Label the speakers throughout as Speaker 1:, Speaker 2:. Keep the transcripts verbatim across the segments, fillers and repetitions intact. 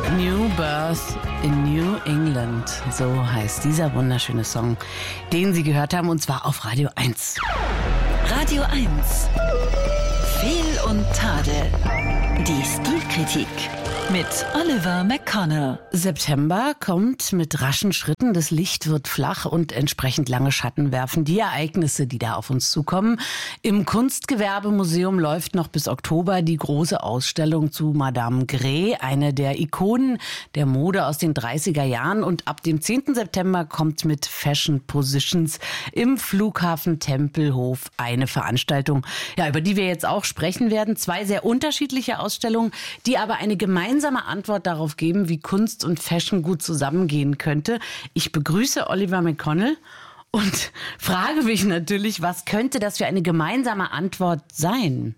Speaker 1: New Birth in New England, so heißt dieser wunderschöne Song, den Sie gehört haben, und zwar auf Radio eins.
Speaker 2: Radio eins. Fehl und Tadel. Die Stilkritik mit Oliver McConnell.
Speaker 1: September kommt mit raschen Schritten, das Licht wird flach und entsprechend lange Schatten werfen die Ereignisse, die da auf uns zukommen. Im Kunstgewerbemuseum läuft noch bis Oktober die große Ausstellung zu Madame Grès, eine der Ikonen der Mode aus den dreißiger Jahren. Und ab dem zehnten September kommt mit Fashion Positions im Flughafen Tempelhof eine Veranstaltung, ja, über die wir jetzt auch sprechen werden. Zwei sehr unterschiedliche Ausstellungen, die aber eine gemeinsame Antwort darauf geben, wie Kunst und Fashion gut zusammengehen könnte. Ich begrüße Oliver McConnell und frage mich natürlich, was könnte das für eine gemeinsame Antwort sein?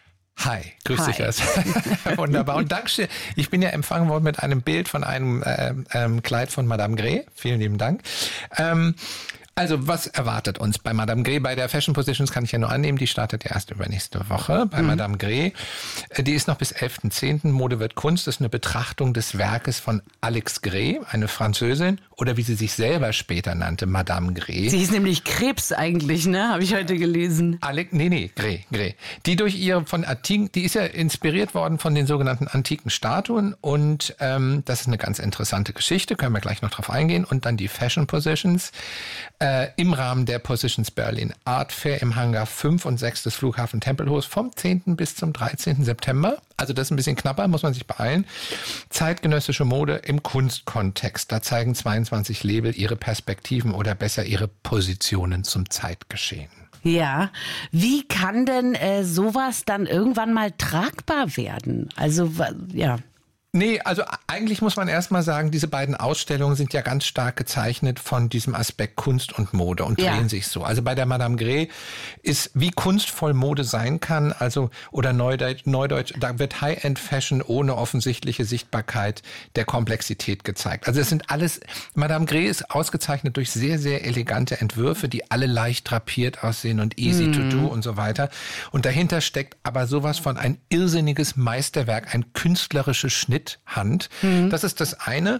Speaker 3: Hi, grüß
Speaker 1: Hi.
Speaker 3: dich erst. Wunderbar. Und Dankeschön. Ich bin ja empfangen worden mit einem Bild von einem äh, ähm, Kleid von Madame Grès. Vielen lieben Dank. Ähm, Also, was erwartet uns bei Madame Grès? Bei der Fashion Positions kann ich ja nur annehmen, die startet ja erst übernächste Woche. Bei mhm. Madame Grès, die ist noch bis elften zehnten Mode wird Kunst. Das ist eine Betrachtung des Werkes von Alex Grès, eine Französin, oder wie sie sich selber später nannte, Madame Grès.
Speaker 1: Sie ist nämlich Krebs eigentlich, ne? Habe ich heute gelesen.
Speaker 3: Alex, nee, nee, Grès, Grès. Die durch ihre von antiken, die ist ja inspiriert worden von den sogenannten antiken Statuen, und ähm, das ist eine ganz interessante Geschichte, können wir gleich noch drauf eingehen. Und dann die Fashion Positions. Äh, im Rahmen der Positions Berlin Art Fair im Hangar fünf und sechs des Flughafen Tempelhof vom zehnten bis zum dreizehnten September. Also das ist ein bisschen knapper, muss man sich beeilen. Zeitgenössische Mode im Kunstkontext. Da zeigen zweiundzwanzig Label ihre Perspektiven oder besser ihre Positionen zum Zeitgeschehen.
Speaker 1: Ja, wie kann denn äh, sowas dann irgendwann mal tragbar werden? Also, ja...
Speaker 3: Nee, also eigentlich muss man erstmal sagen, diese beiden Ausstellungen sind ja ganz stark gezeichnet von diesem Aspekt Kunst und Mode und drehen ja. sich so. Also bei der Madame Grès ist, wie kunstvoll Mode sein kann, also oder Neudeutsch, Neudeutsch da wird High-End-Fashion ohne offensichtliche Sichtbarkeit der Komplexität gezeigt. Also es sind alles, Madame Grès ist ausgezeichnet durch sehr, sehr elegante Entwürfe, die alle leicht drapiert aussehen und easy mhm. to do und so weiter. Und dahinter steckt aber sowas von ein irrsinniges Meisterwerk, ein künstlerisches Schnitt, Hand. Mhm. Das ist das eine.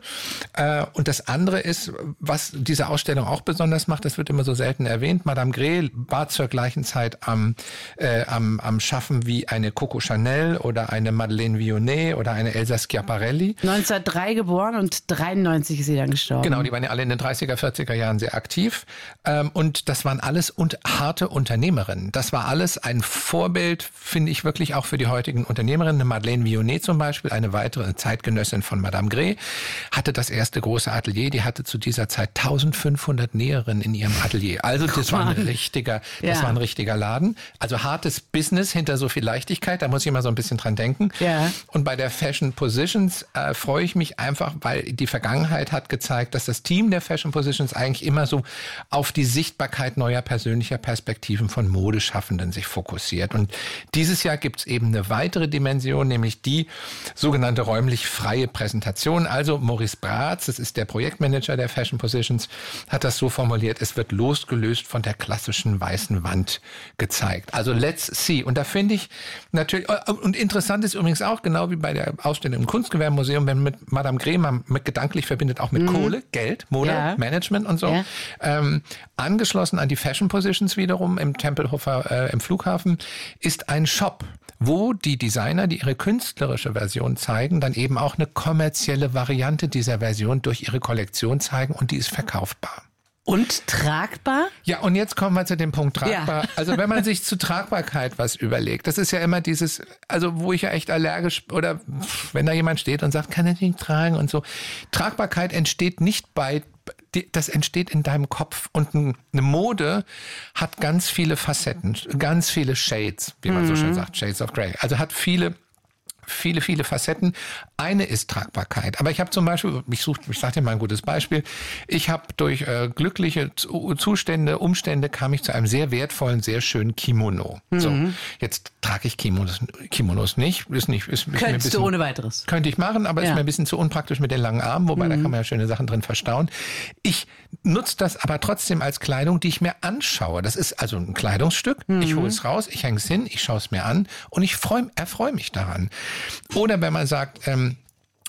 Speaker 3: Und das andere ist, was diese Ausstellung auch besonders macht, das wird immer so selten erwähnt. Madame Grès war zur gleichen Zeit am, äh, am, am Schaffen wie eine Coco Chanel oder eine Madeleine Vionnet oder eine Elsa Schiaparelli.
Speaker 1: neunzehnhundertdrei geboren und dreiundneunzig ist sie dann gestorben.
Speaker 3: Genau, die waren ja alle in den dreißiger, vierziger Jahren sehr aktiv. Und das waren alles und harte Unternehmerinnen. Das war alles ein Vorbild, finde ich wirklich auch für die heutigen Unternehmerinnen. Eine Madeleine Vionnet zum Beispiel, eine weitere Zeitgenössin von Madame Grès, hatte das erste große Atelier. Die hatte zu dieser Zeit eintausendfünfhundert Näherinnen in ihrem Atelier. Also das war ein richtiger, das ja. war ein richtiger Laden. Also hartes Business hinter so viel Leichtigkeit. Da muss ich immer so ein bisschen dran denken.
Speaker 1: Ja.
Speaker 3: Und bei der Fashion Positions äh, freue ich mich einfach, weil die Vergangenheit hat gezeigt, dass das Team der Fashion Positions eigentlich immer so auf die Sichtbarkeit neuer persönlicher Perspektiven von Modeschaffenden sich fokussiert. Und dieses Jahr gibt es eben eine weitere Dimension, nämlich die sogenannte räumlich freie Präsentation. Also Maurice Bratz, das ist der Projektmanager der Fashion Positions, hat das so formuliert, es wird losgelöst von der klassischen weißen Wand gezeigt. Also let's see. Und da finde ich natürlich, und interessant ist übrigens auch, genau wie bei der Ausstellung im Kunstgewerbemuseum, wenn man mit Madame Grès man mit gedanklich verbindet, auch mit mhm. Kohle, Geld, Mode, ja. Management und so. Ja. Ähm, angeschlossen an die Fashion Positions wiederum im Tempelhofer, äh, im Flughafen, ist ein Shop, wo die Designer, die ihre künstlerische Version zeigen, dann eben auch eine kommerzielle Variante dieser Version durch ihre Kollektion zeigen, und die ist verkaufbar.
Speaker 1: Und tragbar?
Speaker 3: Ja, und jetzt kommen wir zu dem Punkt tragbar. Ja. Also wenn man sich zu Tragbarkeit was überlegt, das ist ja immer dieses, also wo ich ja echt allergisch, oder wenn da jemand steht und sagt, kann ich nicht tragen und so. Tragbarkeit entsteht nicht bei, das entsteht in deinem Kopf. Und eine Mode hat ganz viele Facetten, ganz viele Shades, wie man mhm. so schön sagt, Shades of Grey. Also hat viele viele, viele Facetten. Eine ist Tragbarkeit. Aber ich habe zum Beispiel, ich suche, ich sage dir mal ein gutes Beispiel, ich habe durch äh, glückliche Zustände, Umstände kam ich zu einem sehr wertvollen, sehr schönen Kimono. Mhm. So, jetzt trage ich Kimonos, Kimonos nicht. Ist nicht ist, ist
Speaker 1: Könntest
Speaker 3: mir ein bisschen,
Speaker 1: du ohne weiteres.
Speaker 3: Könnte ich machen, aber ja. ist mir ein bisschen zu unpraktisch mit den langen Armen, wobei mhm. da kann man ja schöne Sachen drin verstauen. Ich nutze das aber trotzdem als Kleidung, die ich mir anschaue. Das ist also ein Kleidungsstück. Mhm. Ich hole es raus, ich hänge es hin, ich schaue es mir an und ich freu, erfreue mich daran. Oder wenn man sagt, ähm,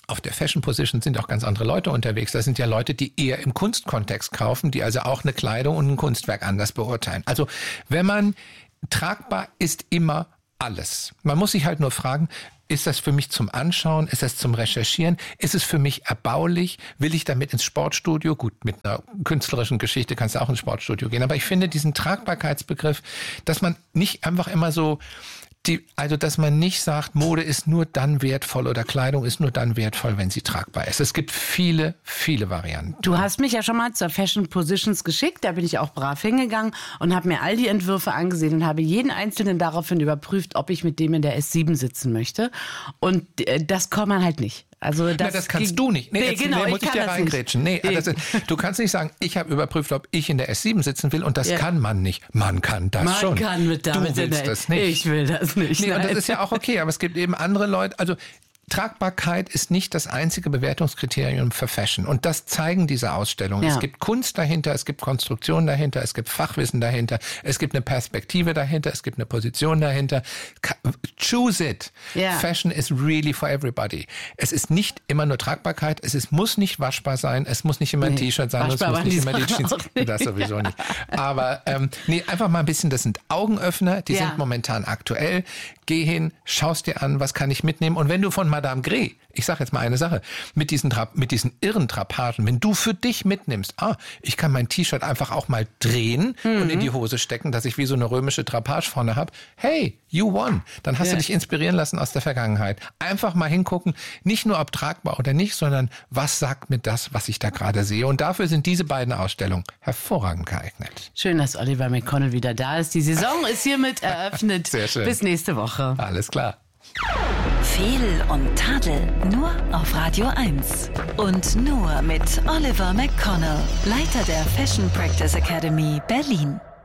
Speaker 3: auf der Fashion Position sind auch ganz andere Leute unterwegs. Das sind ja Leute, die eher im Kunstkontext kaufen, die also auch eine Kleidung und ein Kunstwerk anders beurteilen. Also wenn man tragbar ist immer alles. Man muss sich halt nur fragen, ist das für mich zum Anschauen? Ist das zum Recherchieren? Ist es für mich erbaulich? Will ich damit ins Sportstudio? Gut, mit einer künstlerischen Geschichte kannst du auch ins Sportstudio gehen. Aber ich finde diesen Tragbarkeitsbegriff, dass man nicht einfach immer so, die, also dass man nicht sagt, Mode ist nur dann wertvoll oder Kleidung ist nur dann wertvoll, wenn sie tragbar ist. Es gibt viele, viele Varianten.
Speaker 1: Du hast mich ja schon mal zur Fashion Positions geschickt, da bin ich auch brav hingegangen und habe mir all die Entwürfe angesehen und habe jeden einzelnen daraufhin überprüft, ob ich mit dem in der S sieben sitzen möchte. Und das kann man halt nicht. Also das,
Speaker 3: Na, das kannst du nicht. Nee,
Speaker 1: nee,
Speaker 3: jetzt,
Speaker 1: genau,
Speaker 3: nee, muss ich, ich dir reingrätschen. Nee, nee. Das ist, du kannst nicht sagen, ich habe überprüft, ob ich in der S sieben sitzen will und das ja. kann man nicht. Man kann das
Speaker 1: man
Speaker 3: schon.
Speaker 1: Man kann mit damit
Speaker 3: du willst
Speaker 1: in der,
Speaker 3: das nicht.
Speaker 1: Ich will das nicht.
Speaker 3: Nee, und das ist ja auch okay, aber es gibt eben andere Leute, also Tragbarkeit ist nicht das einzige Bewertungskriterium für Fashion. Und das zeigen diese Ausstellungen. Ja. Es gibt Kunst dahinter, es gibt Konstruktion dahinter, es gibt Fachwissen dahinter, es gibt eine Perspektive dahinter, es gibt eine Position dahinter. Choose it. Ja. Fashion is really for everybody. Es ist nicht immer nur Tragbarkeit, es ist, muss nicht waschbar sein, es muss nicht immer ein nee. T-Shirt sein, es muss nicht immer die Jeans. Das sowieso nicht. Aber ähm, nee, einfach mal ein bisschen, das sind Augenöffner, die ja. sind momentan aktuell. Geh hin, schaust dir an, was kann ich mitnehmen. Und wenn du von Madame Grey, ich sage jetzt mal eine Sache, mit diesen, mit diesen irren Trapagen, wenn du für dich mitnimmst, ah, ich kann mein T-Shirt einfach auch mal drehen mhm. und in die Hose stecken, dass ich wie so eine römische Trapage vorne habe. Hey, you won. Dann hast ja. du dich inspirieren lassen aus der Vergangenheit. Einfach mal hingucken, nicht nur ob tragbar oder nicht, sondern was sagt mir das, was ich da gerade sehe. Und dafür sind diese beiden Ausstellungen hervorragend geeignet.
Speaker 1: Schön, dass Oliver McConnell wieder da ist. Die Saison ist hiermit eröffnet. Sehr schön. Bis nächste Woche.
Speaker 3: Alles klar.
Speaker 2: Fehl und Tadel nur auf Radio eins. Und nur mit Oliver McConnell, Leiter der Fashion Practice Academy Berlin.